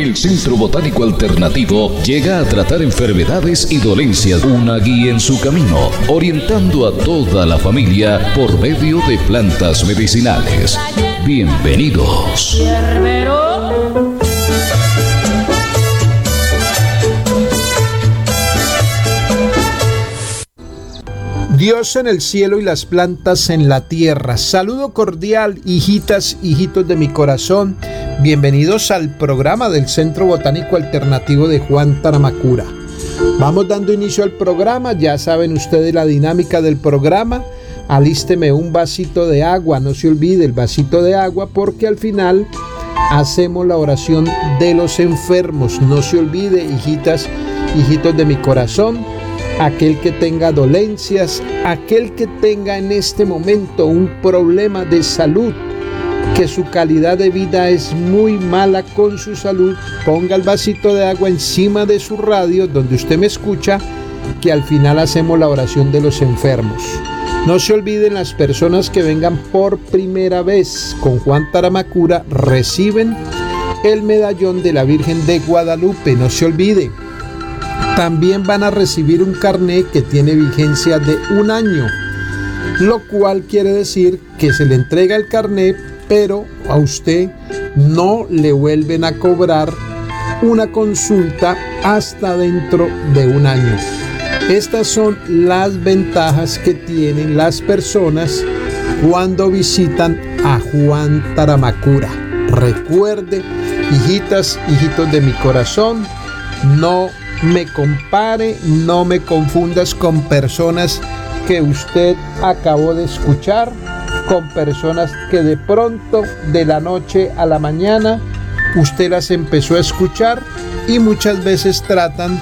El Centro Botánico Alternativo llega a tratar enfermedades y dolencias, una guía en su camino, orientando a toda la familia por medio de plantas medicinales. Bienvenidos. Dios en el cielo y las plantas en la tierra. Saludo cordial, hijitas, hijitos de mi corazón. Bienvenidos al programa del Centro Botánico Alternativo de Juan Taramacura. Vamos dando inicio al programa. Ya saben ustedes la dinámica del programa. Alísteme un vasito de agua. No se olvide el vasito de agua, porque al final hacemos la oración de los enfermos. No se olvide, hijitas, hijitos de mi corazón. Aquel que tenga dolencias, aquel que tenga en este momento un problema de salud, que su calidad de vida es muy mala con su salud, ponga el vasito de agua encima de su radio donde usted me escucha, que al final hacemos la oración de los enfermos. No se olviden, las personas que vengan por primera vez con Juan Taramacura reciben el medallón de la Virgen de Guadalupe. No se olvide. También van a recibir un carnet que tiene vigencia de 1 año, lo cual quiere decir que se le entrega el carnet, pero a usted no le vuelven a cobrar una consulta hasta dentro de 1 año. Estas son las ventajas que tienen las personas cuando visitan a Juan Taramacura. Recuerde, hijitas, hijitos de mi corazón, no me compare, no me confundas con personas que usted acabó de escuchar, con personas que de pronto, de la noche a la mañana, usted las empezó a escuchar y muchas veces tratan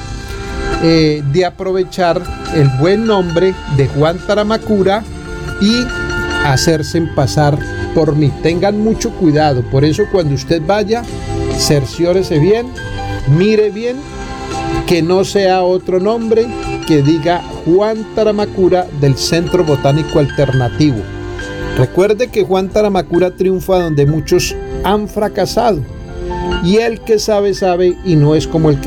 de aprovechar el buen nombre de Juan Taramacura y hacerse pasar por mí. Tengan mucho cuidado. Por eso, cuando usted vaya, cerciórese bien, mire bien, que no sea otro nombre, que diga Juan Taramacura del Centro Botánico Alternativo. Recuerde que Juan Taramacura triunfa donde muchos han fracasado, y el que sabe, sabe, y no es como el que